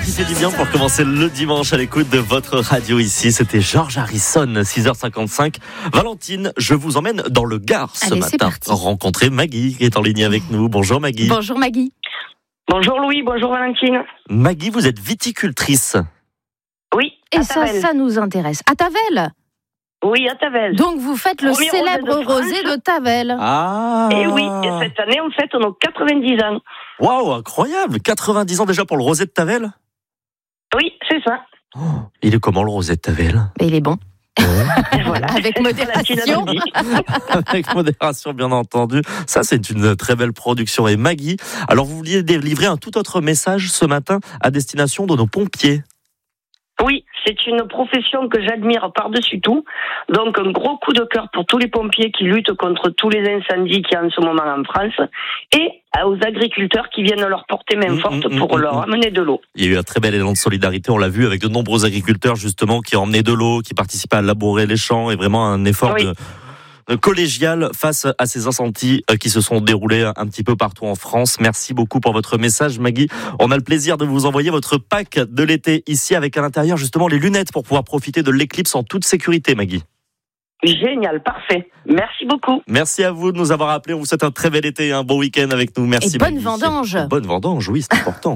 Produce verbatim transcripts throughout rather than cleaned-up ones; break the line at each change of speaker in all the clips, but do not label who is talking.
qui fait du bien pour commencer le dimanche à l'écoute de votre radio ici. C'était George Harrison, six heures cinquante-cinq. Valentine, je vous emmène dans le Gard ce
Allez,
matin. Rencontrer Maggie qui est en ligne avec nous. Bonjour Maggie.
Bonjour Maggie.
Bonjour Louis, bonjour Valentine.
Maggie, vous êtes viticultrice.
Oui,
Et
à
ça,
Tavel.
ça nous intéresse. À Tavel.
Oui, à Tavel.
Donc vous faites le
Premier
célèbre
rosé de France.
rosé de Tavel.
Ah.
Et oui, et cette année, on fête nos quatre-vingt-dix ans.
Waouh, incroyable. quatre-vingt-dix ans déjà pour le rosé de Tavel.
Oui, c'est ça.
Oh, il est comment le rosé de Tavel?
Mais il est bon.
Et voilà.
Avec modération.
Valentine a tout dit.
Avec modération, bien entendu. Ça, c'est une très belle production. Et Maggie, alors vous vouliez délivrer un tout autre message ce matin à destination de nos pompiers.
Oui, c'est une profession que j'admire par-dessus tout. Donc, un gros coup de cœur pour tous les pompiers qui luttent contre tous les incendies qu'il y a en ce moment en France et aux agriculteurs qui viennent leur porter main forte
mmh,
pour
mmh,
leur
mmh.
amener de l'eau.
Il y a eu un très bel élan de solidarité, on l'a vu avec de nombreux agriculteurs justement qui ont emmené de l'eau, qui participaient à labourer les champs et vraiment un effort
Oui.
de... collégial face à ces incendies qui se sont déroulés un petit peu partout en France. Merci beaucoup pour votre message, Maggie. On a le plaisir de vous envoyer votre pack de l'été ici avec à l'intérieur justement les lunettes pour pouvoir profiter de l'éclipse en toute sécurité, Maggie.
Génial, parfait. Merci beaucoup.
Merci à vous de nous avoir appelés. On vous souhaite un très bel été et un bon week-end avec nous. Merci,
Et bonne
Maggie.
vendange.
Bonne vendange, oui, c'est important.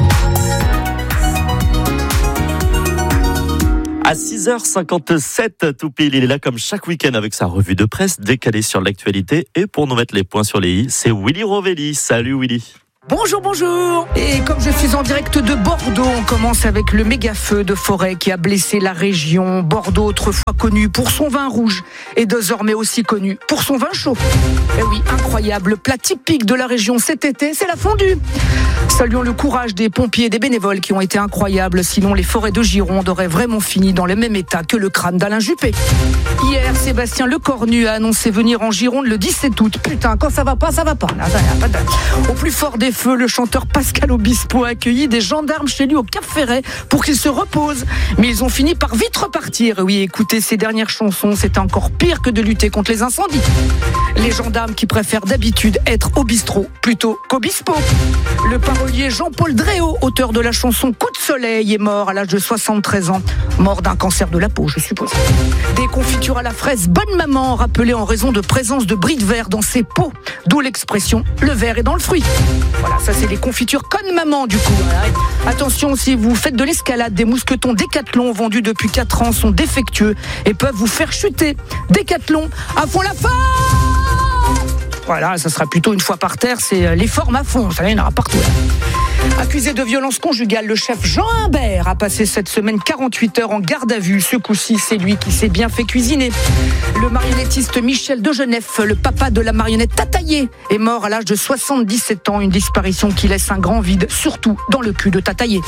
À six heures cinquante-sept, tout pile, il est là comme chaque week-end avec sa revue de presse décalée sur l'actualité. Et pour nous mettre les points sur les i, c'est Willy Rovelli. Salut Willy.
Bonjour, bonjour. Et comme je suis en direct de Bordeaux, on commence avec le méga feu de forêt qui a blessé la région. Bordeaux, autrefois connu pour son vin rouge, est désormais aussi connu pour son vin chaud. Et oui, incroyable, le plat typique de la région cet été, c'est la fondue. Saluons le courage des pompiers et des bénévoles qui ont été incroyables, sinon les forêts de Gironde auraient vraiment fini dans le même état que le crâne d'Alain Juppé. Hier, Sébastien Lecornu a annoncé venir en Gironde le dix-sept août. Putain, quand ça va pas, ça va pas. Au plus fort des feux, le chanteur Pascal Obispo a accueilli des gendarmes chez lui au Cap Ferret pour qu'ils se reposent. Mais ils ont fini par vite repartir. Oui, écoutez ces dernières chansons, c'était encore pire que de lutter contre les incendies. Les gendarmes qui préfèrent d'habitude être au bistrot plutôt qu'Obispo. Le parolier Jean-Paul Dréau, auteur de la chanson Coup de soleil, est mort à l'âge de soixante-treize ans. Mort d'un cancer de la peau, je suppose. Des confitures à la fraise Bonne Maman, rappelées en raison de présence de bris de verre dans ses pots. D'où l'expression « le verre est dans le fruit ». Voilà, ça c'est les confitures Conne Maman du coup. Voilà. Attention, si vous faites de l'escalade, des mousquetons Décathlon vendus depuis quatre ans sont défectueux et peuvent vous faire chuter. Décathlon, à fond la forme. Voilà, ça sera plutôt une fois par terre, c'est les formes à fond, ça y en aura partout. Là. Accusé de violence conjugale, le chef Jean Humbert a passé cette semaine quarante-huit heures en garde à vue. Ce coup-ci, c'est lui qui s'est bien fait cuisiner. Le marionnettiste Michel Degenef, le papa de la marionnette Tataillé, est mort à l'âge de soixante-dix-sept ans. Une disparition qui laisse un grand vide, surtout dans le cul de Tataillé.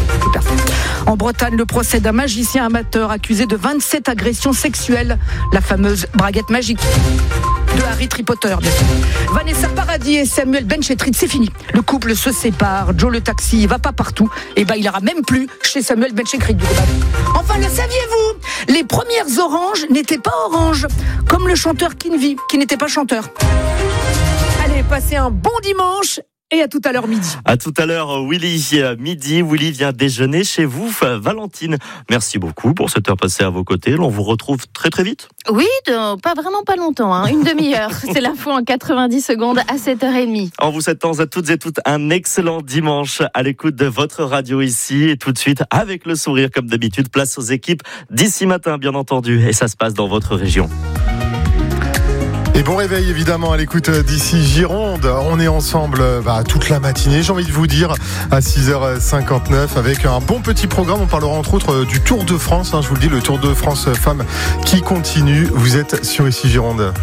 En Bretagne, le procès d'un magicien amateur accusé de vingt-sept agressions sexuelles, la fameuse braguette magique. De Harry Potter, bien sûr. Vanessa Paradis et Samuel Benchetrit, c'est fini. Le couple se sépare. Joe le taxi, il va pas partout. Et ben, il ira même plus chez Samuel Benchetrit. Enfin, le saviez-vous? Les premières oranges n'étaient pas oranges, comme le chanteur Kinvi, qui n'était pas chanteur. Allez, passez un bon dimanche. Et à tout à l'heure midi.
À tout à l'heure, Willy. Midi, Willy vient déjeuner chez vous, Valentine. Merci beaucoup pour cette heure passée à vos côtés. On vous retrouve très très vite.
Oui, de, pas vraiment pas longtemps, hein, une demi-heure. C'est l'info en quatre-vingt-dix secondes à sept heures trente.
En vous souhaitant à toutes et toutes un excellent dimanche à l'écoute de votre radio ici. Et tout de suite, avec le sourire comme d'habitude, place aux équipes d'ici matin, bien entendu. Et ça se passe dans votre région.
Et bon réveil évidemment à l'écoute d'ici Gironde. On est ensemble bah, toute la matinée, j'ai envie de vous dire, à six heures cinquante-neuf avec un bon petit programme. On parlera entre autres du Tour de France, hein, je vous le dis, le Tour de France Femmes qui continue. Vous êtes sur Ici Gironde.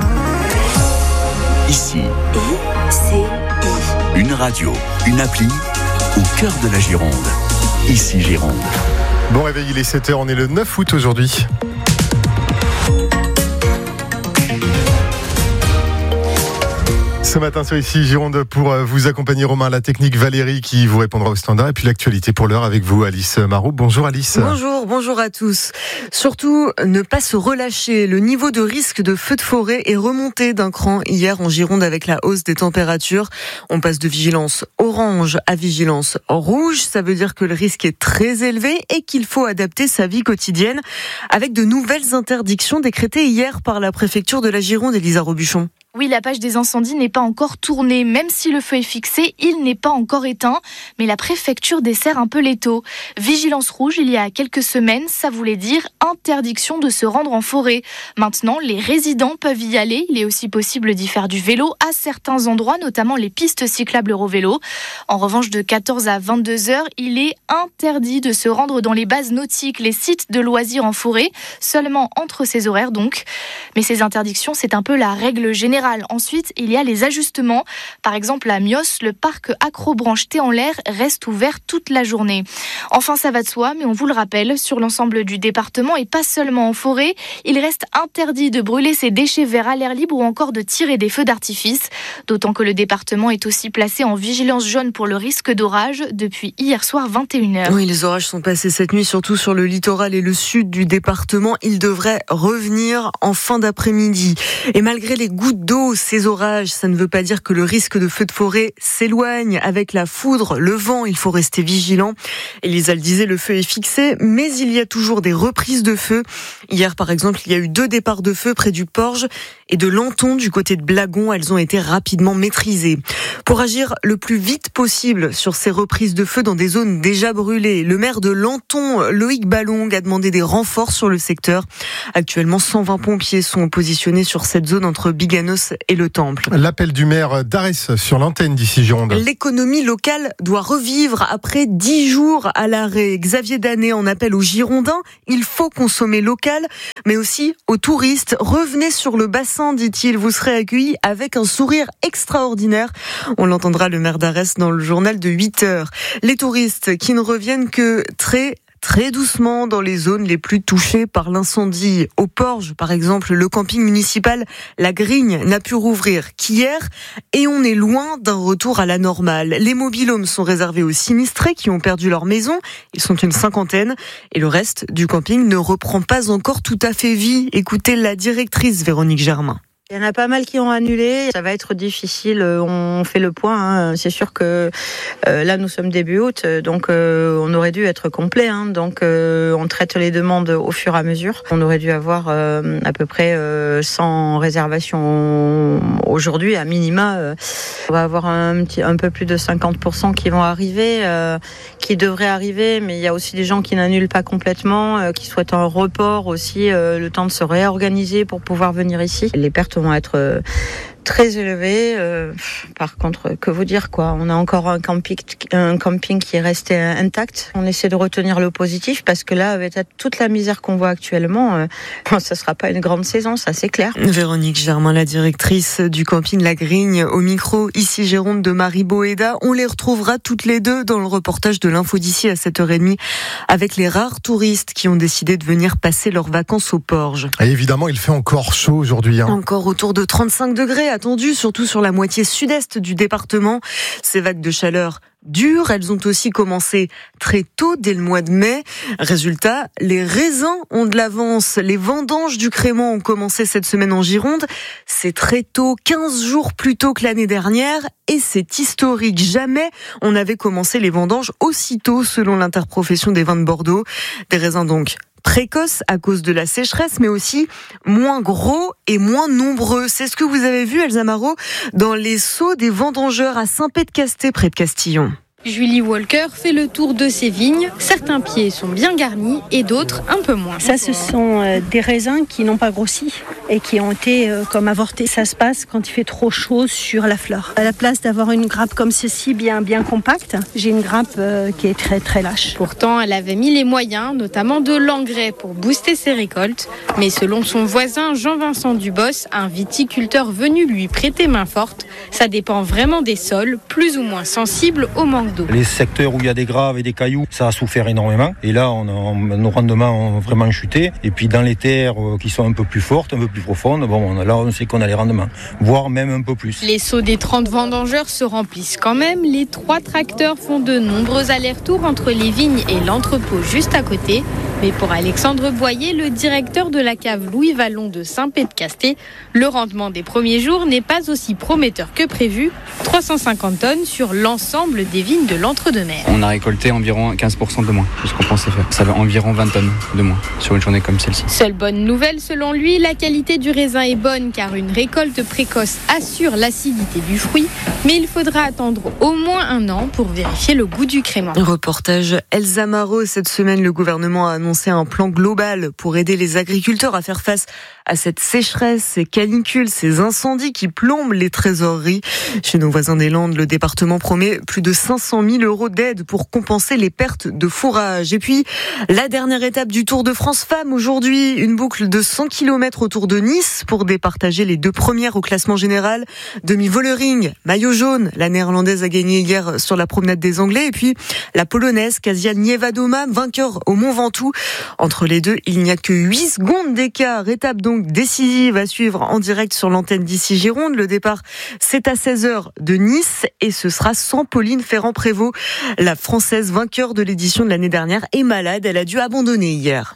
Ici, I C I. Une radio, une appli au cœur de la Gironde. Ici Gironde.
Bon réveil, il est sept heures, on est le neuf août aujourd'hui. Ce matin sur Ici Gironde pour vous accompagner, Romain, la technique, Valérie qui vous répondra au standard et puis l'actualité pour l'heure avec vous, Alice Marot. Bonjour Alice.
Bonjour, bonjour à tous. Surtout, ne pas se relâcher. Le niveau de risque de feu de forêt est remonté d'un cran hier en Gironde avec la hausse des températures. On passe de vigilance orange à vigilance rouge. Ça veut dire que le risque est très élevé et qu'il faut adapter sa vie quotidienne avec de nouvelles interdictions décrétées hier par la préfecture de la Gironde, Elisa Robuchon.
Oui, la page des incendies n'est pas encore tournée. Même si le feu est fixé, il n'est pas encore éteint. Mais la préfecture dessert un peu l'étau. Vigilance rouge, il y a quelques semaines, ça voulait dire interdiction de se rendre en forêt. Maintenant, les résidents peuvent y aller. Il est aussi possible d'y faire du vélo à certains endroits, notamment les pistes cyclables Eurovélo. En revanche, de quatorze à vingt-deux heures, il est interdit de se rendre dans les bases nautiques, les sites de loisirs en forêt, seulement entre ces horaires donc. Mais ces interdictions, c'est un peu la règle générale. Ensuite, il y a les ajustements. Par exemple, à Mios, le parc Acrobranche-Thé en l'air reste ouvert toute la journée. Enfin, ça va de soi, mais on vous le rappelle, sur l'ensemble du département et pas seulement en forêt, il reste interdit de brûler ses déchets verts à l'air libre ou encore de tirer des feux d'artifice. D'autant que le département est aussi placé en vigilance jaune pour le risque d'orage depuis hier soir vingt et une heures.
Oui, les orages sont passés cette nuit, surtout sur le littoral et le sud du département. Ils devraient revenir en fin d'après-midi. Et malgré les gouttes d'eau, ces orages, ça ne veut pas dire que le risque de feu de forêt s'éloigne. Avec la foudre, le vent, il faut rester vigilant. Elisa le disait, le feu est fixé, mais il y a toujours des reprises de feu. Hier, par exemple, il y a eu deux départs de feu près du Porge et de Lanton du côté de Blagon. Elles ont été rapidement maîtrisées. Pour agir le plus vite possible sur ces reprises de feu dans des zones déjà brûlées, le maire de Lanton, Loïc Ballong, a demandé des renforts sur le secteur. Actuellement, cent vingt pompiers sont positionnés sur cette zone entre Biganos et le Temple.
L'appel du maire d'Arès sur l'antenne d'Ici Gironde.
L'économie locale doit revivre après dix jours à l'arrêt. Xavier Danet en appelle aux Girondins. Il faut consommer local, mais aussi aux touristes. Revenez sur le bassin, dit-il. Vous serez accueillis avec un sourire extraordinaire. On l'entendra, le maire d'Arès, dans le journal de huit heures. Les touristes qui ne reviennent que très très doucement dans les zones les plus touchées par l'incendie. Au Porge, par exemple, le camping municipal La Grigne n'a pu rouvrir qu'hier et on est loin d'un retour à la normale. Les mobil-homes sont réservés aux sinistrés qui ont perdu leur maison. Ils sont une cinquantaine et le reste du camping ne reprend pas encore tout à fait vie. Écoutez la directrice Véronique Germain.
Il y en a pas mal qui ont annulé. Ça va être difficile. On fait le point. Hein. C'est sûr que euh, là, nous sommes début août, donc euh, on aurait dû être complet. Hein. Donc, euh, on traite les demandes au fur et à mesure. On aurait dû avoir euh, à peu près euh, cent réservations aujourd'hui, à minima. Euh, on va avoir un, petit, un peu plus de cinquante pour cent qui vont arriver, euh, qui devraient arriver. Mais il y a aussi des gens qui n'annulent pas complètement, euh, qui souhaitent un report aussi, euh, le temps de se réorganiser pour pouvoir venir ici. Les pertes vont être très élevés. Euh, par contre, que vous dire quoi ? On a encore un camping, un camping qui est resté intact. On essaie de retenir le positif parce que là, avec toute la misère qu'on voit actuellement, euh, ça sera pas une grande saison, ça c'est clair.
Véronique Germain, la directrice du camping La Grigne, au micro Ici Gironde de Marie Boéda. On les retrouvera toutes les deux dans le reportage de l'info d'ici à sept heures trente avec les rares touristes qui ont décidé de venir passer leurs vacances au Porge.
Et évidemment, il fait encore chaud aujourd'hui. Hein.
Encore autour de trente-cinq degrés attendus, surtout sur la moitié sud-est du département. Ces vagues de chaleur dures, elles ont aussi commencé très tôt, dès le mois de mai. Résultat, les raisins ont de l'avance. Les vendanges du Crémant ont commencé cette semaine en Gironde. C'est très tôt, quinze jours plus tôt que l'année dernière. Et c'est historique. Jamais on avait commencé les vendanges aussitôt, selon l'interprofession des vins de Bordeaux. Des raisins donc précoces à cause de la sécheresse, mais aussi moins gros et moins nombreux. C'est ce que vous avez vu, Elsa Marot, dans les seaux des vendangeurs à Saint-Pé-de-Casté, près de Castillon.
Julie Walker fait le tour de ses vignes. Certains pieds sont bien garnis et d'autres un peu moins.
Ça, ce sont euh, des raisins qui n'ont pas grossi et qui ont été euh, comme avortés. Ça se passe quand il fait trop chaud sur la fleur. À la place d'avoir une grappe comme ceci, bien, bien compacte, j'ai une grappe euh, qui est très très lâche.
Pourtant, elle avait mis les moyens, notamment de l'engrais pour booster ses récoltes. Mais selon son voisin Jean-Vincent Dubos, un viticulteur venu lui prêter main forte, ça dépend vraiment des sols, plus ou moins sensibles au manque manque d'eau.
Les secteurs où il y a des graves et des cailloux, ça a souffert énormément. Et là, on a, on, nos rendements ont vraiment chuté. Et puis dans les terres qui sont un peu plus fortes, un peu plus profondes, bon, là, on sait qu'on a les rendements, voire même un peu plus.
Les seaux des trente vendangeurs se remplissent quand même. Les trois tracteurs font de nombreux allers-retours entre les vignes et l'entrepôt juste à côté. Mais pour Alexandre Boyer, le directeur de la cave Louis Vallon de Saint-Pé-de-Casté, le rendement des premiers jours n'est pas aussi prometteur que prévu. trois cent cinquante tonnes sur l'ensemble des vignes de l'Entre-deux-Mers.
On a récolté environ quinze pour cent de moins que ce qu'on pensait faire. Ça fait environ vingt tonnes de moins sur une journée comme celle-ci.
Seule bonne nouvelle selon lui, la qualité du raisin est bonne car une récolte précoce assure l'acidité du fruit. Mais il faudra attendre au moins un an pour vérifier le goût du crément.
Reportage Elsa Marot. Cette semaine, le gouvernement a annoncé un plan global pour aider les agriculteurs à faire face à cette sécheresse, ces canicules, ces incendies qui plombent les trésoreries. Chez nos voisins des Landes, le département promet plus de cinq cent mille euros d'aide pour compenser les pertes de fourrage. Et puis, la dernière étape du Tour de France Femmes aujourd'hui, une boucle de cent kilomètres autour de Nice pour départager les deux premières au classement général. Demi-Vollering, maillot jaune, la néerlandaise a gagné hier sur la promenade des Anglais. Et puis, la polonaise Kasia Niewiadoma, vainqueur au Mont Ventoux. Entre les deux, il n'y a que huit secondes d'écart. Étape donc décisive à suivre en direct sur l'antenne d'ici Gironde. Le départ, c'est à seize heures de Nice et ce sera sans Pauline Ferrand-Prévot. La Française vainqueur de l'édition de l'année dernière est malade. Elle a dû abandonner hier.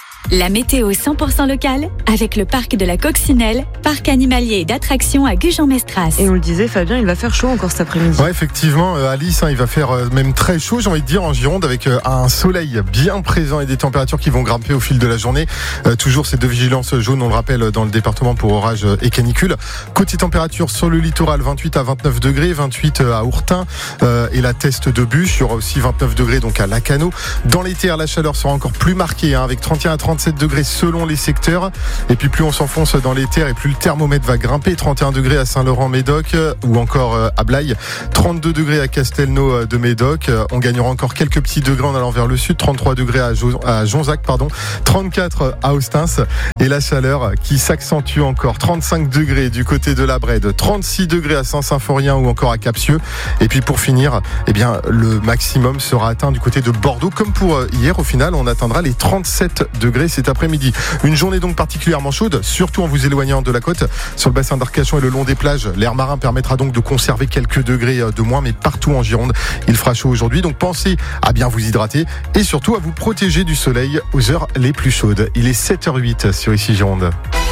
La météo cent pour cent locale avec le parc de la Coccinelle, parc animalier et d'attractions à Gujan-Mestras.
Et on le disait, Fabien, il va faire chaud encore cet après-midi.
Ouais, effectivement, euh, Alice, hein, il va faire euh, même très chaud, j'ai envie de dire, en Gironde, avec euh, un soleil bien présent et des températures qui vont grimper au fil de la journée. Euh, toujours ces deux vigilances jaunes, on le rappelle, dans le département pour orage et canicule. Côté température sur le littoral, vingt-huit à vingt-neuf degrés, vingt-huit à Ourtin euh, et la Teste de Bûche. Il y aura aussi vingt-neuf degrés donc à Lacano. Dans les terres, la chaleur sera encore plus marquée, hein, avec trente et un à trente-sept degrés selon les secteurs. Et puis plus on s'enfonce dans les terres et plus le thermomètre va grimper. trente et un degrés à Saint-Laurent-Médoc ou encore à Blaye. trente-deux degrés à Castelnau de Médoc. On gagnera encore quelques petits degrés en allant vers le sud. trente-trois degrés à, jo- à Jonzac, pardon. trente-quatre à Ostens. Et la chaleur qui s'accentue encore. trente-cinq degrés du côté de la Brède. trente-six degrés à Saint-Symphorien ou encore à Capsieux. Et puis pour finir, eh bien, le maximum sera atteint du côté de Bordeaux. Comme pour hier, au final, on atteindra les trente-sept degrés cet après-midi. Une journée donc particulièrement chaude, surtout en vous éloignant de la côte. Sur le bassin d'Arcachon et le long des plages, l'air marin permettra donc de conserver quelques degrés de moins, mais partout en Gironde, il fera chaud aujourd'hui. Donc pensez à bien vous hydrater et surtout à vous protéger du soleil aux heures les plus chaudes. Il est sept heures huit sur Ici Gironde.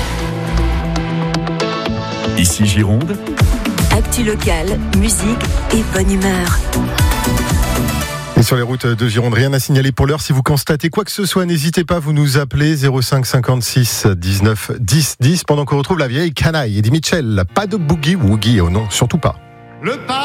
Ici Gironde.
Actu locale, musique et bonne humeur.
Et sur les routes de Gironde, rien à signaler pour l'heure. Si vous constatez quoi que ce soit, n'hésitez pas, vous nous appelez zéro cinq cinquante-six dix-neuf dix dix pendant qu'on retrouve la vieille canaille. Eddie Mitchell, pas de boogie woogie, oh non, surtout pas.
Le